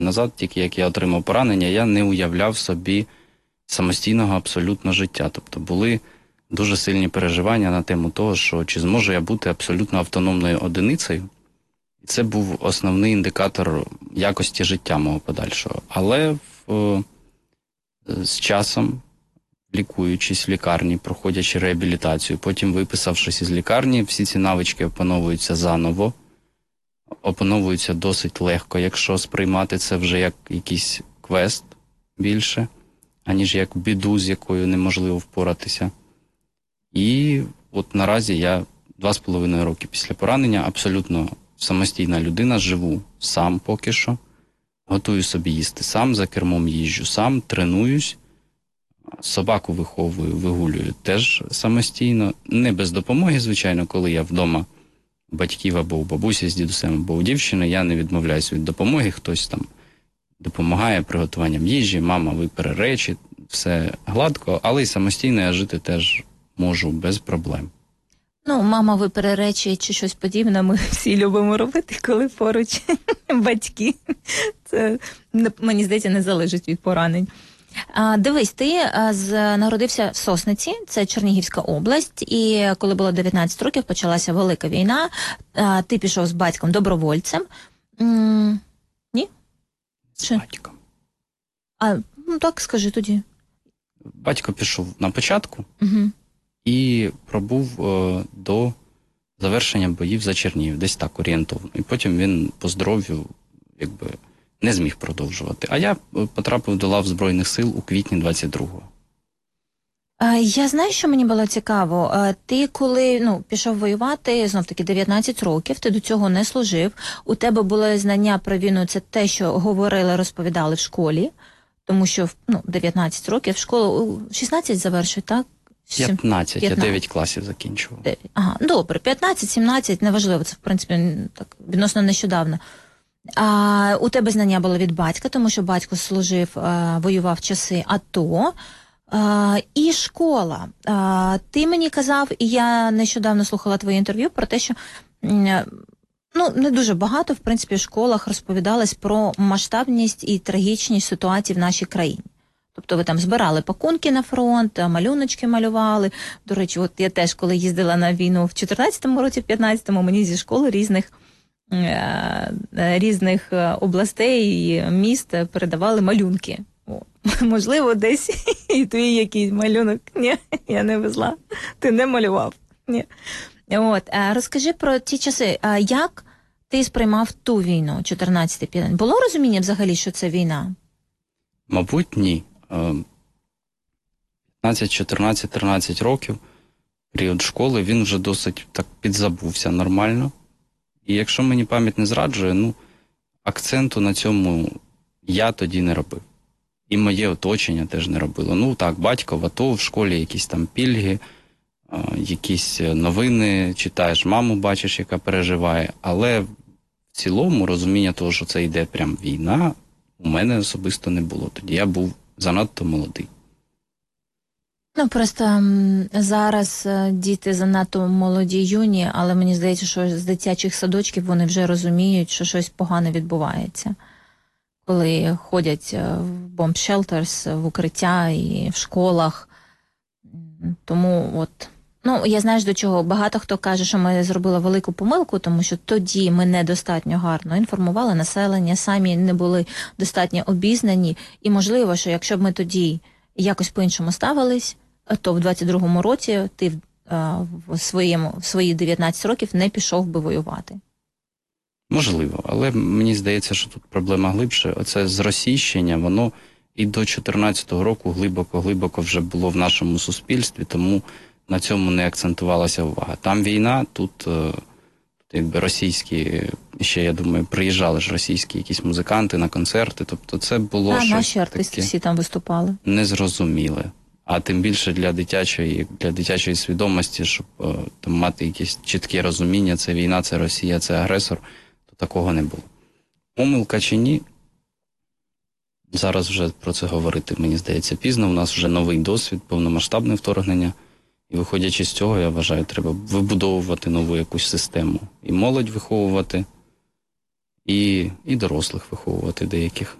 назад, тільки як я отримав поранення, я не уявляв собі самостійного абсолютно життя. Тобто були дуже сильні переживання на тему того, що чи зможу я бути абсолютно автономною одиницею. І це був основний індикатор якості життя мого подальшого. Але з часом, лікуючись в лікарні, проходячи реабілітацію, потім виписавшись із лікарні, всі ці навички опановуються заново, опановуються досить легко, якщо сприймати це вже як якийсь квест більше, аніж як біду, з якою неможливо впоратися. І от наразі я 2,5 роки після поранення абсолютно самостійна людина, живу сам поки що, готую собі їсти сам, за кермом їжджу сам, тренуюсь, собаку виховую, вигулюю теж самостійно, не без допомоги, звичайно, коли я вдома у батьків або у бабусі з дідусем, або у дівчини, я не відмовляюсь від допомоги, хтось там допомагає приготуванням їжі, мама випере речі, все гладко, але й самостійно я жити теж можу без проблем. Ну, мама випере речі чи щось подібне, ми всі любимо робити, коли поруч батьки. Це, мені здається, не залежить від поранень. Дивись, ти народився в Сосниці, це Чернігівська область, і коли було 19 років, почалася Велика війна, ти пішов з батьком добровольцем. Ні? З батьком. Ну так, скажи тоді. Батько пішов на початку, і пробув до завершення боїв за Чернігів, десь так орієнтовно. І потім він по здоров'ю не зміг продовжувати. А я потрапив до лав Збройних сил у квітні 22-го. Я знаю, що мені було цікаво. Ти коли пішов воювати, знов-таки 19 років, ти до цього не служив. У тебе були знання про війну, це те, що говорили, розповідали в школі. Тому що 19 років, школу 16 завершує, так? 15, я 9 класів закінчував. Ага, добре, 15-17, неважливо, це, в принципі, так, відносно нещодавно. У тебе знання було від батька, тому що батько служив, воював в часи АТО. І школа. Ти мені казав, і я нещодавно слухала твоє інтерв'ю про те, що не дуже багато, в принципі, в школах розповідалось про масштабність і трагічність ситуації в нашій країні. Тобто ви там збирали пакунки на фронт, малюночки малювали. До речі, от я теж, коли їздила на війну в 14-му році, в 15-му, мені зі школи різних областей і міст передавали малюнки. Можливо, десь і твій якийсь малюнок. Ні, я не везла. Ти не малював. Ні. Розкажи про ті часи. Як ти сприймав ту війну, 14-15? Було розуміння взагалі, що це війна? Мабуть, ні. 15, 14, 13 років, період школи, він вже досить так підзабувся нормально. І якщо мені пам'ять не зраджує, акценту на цьому я тоді не робив. І моє оточення теж не робило. Так, батько в АТО, в школі якісь там пільги, якісь новини, читаєш, маму бачиш, яка переживає. Але в цілому розуміння того, що це йде прям війна, у мене особисто не було. Тоді я був занадто молодий. Просто зараз діти занадто молоді, юні, але мені здається, що з дитячих садочків вони вже розуміють, що щось погане відбувається. Коли ходять в бомб-шелтерс, в укриття і в школах. Тому я знаю, до чого. Багато хто каже, що ми зробили велику помилку, тому що тоді ми недостатньо гарно інформували населення, самі не були достатньо обізнані. І можливо, що якщо б ми тоді якось по-іншому ставились, то в 22-му році ти в свої 19 років не пішов би воювати. Можливо, але мені здається, що тут проблема глибше. Оце зросійщення, воно і до 14-го року глибоко вже було в нашому суспільстві, тому на цьому не акцентувалася увага. Там війна, тут російські, ще, я думаю, приїжджали ж російські якісь музиканти на концерти, тобто це було щось наші артисти всі там виступали. Незрозуміле. А тим більше для дитячої свідомості, щоб там мати якесь чітке розуміння, це війна, це Росія, це агресор, то такого не було. Помилка чи ні? Зараз вже про це говорити, мені здається, пізно. У нас вже новий досвід, повномасштабне вторгнення. І виходячи з цього, я вважаю, треба вибудовувати нову якусь систему. І молодь виховувати, і дорослих виховувати деяких.